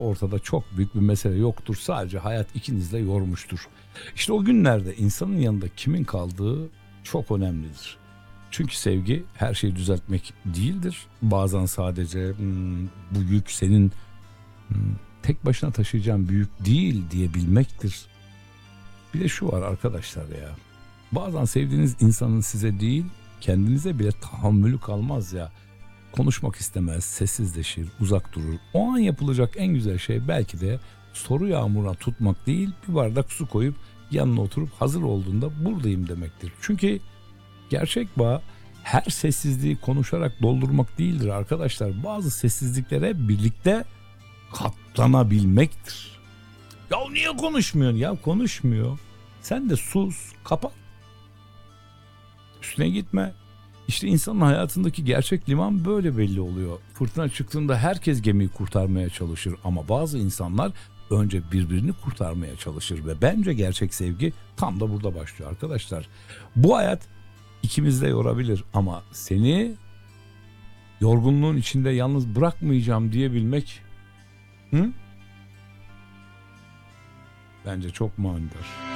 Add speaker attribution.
Speaker 1: ortada çok büyük bir mesele yoktur. Sadece hayat ikiniz de yormuştur. İşte o günlerde insanın yanında kimin kaldığı çok önemlidir. Çünkü sevgi her şeyi düzeltmek değildir. Bazen sadece bu yük senin tek başına taşıyacağın bir yük değil diyebilmektir. Bir de şu var arkadaşlar ya. Bazen sevdiğiniz insanın size değil kendinize bile tahammülü kalmaz ya. Konuşmak istemez, sessizleşir, uzak durur. O an yapılacak en güzel şey belki de soru yağmuruna tutmak değil, bir bardak su koyup yanına oturup hazır olduğunda buradayım demektir. Çünkü gerçek bağ her sessizliği konuşarak doldurmak değildir arkadaşlar. Bazı sessizliklere birlikte katlanabilmektir. Ya niye konuşmuyorsun? Ya konuşmuyor. Sen de sus, kapat. Üstüne gitme. İşte insanın hayatındaki gerçek liman böyle belli oluyor. Fırtına çıktığında herkes gemiyi kurtarmaya çalışır ama bazı insanlar önce birbirini kurtarmaya çalışır ve bence gerçek sevgi tam da burada başlıyor arkadaşlar. Bu hayat ikimiz de yorabilir ama seni yorgunluğun içinde yalnız bırakmayacağım diyebilmek bence çok manidar.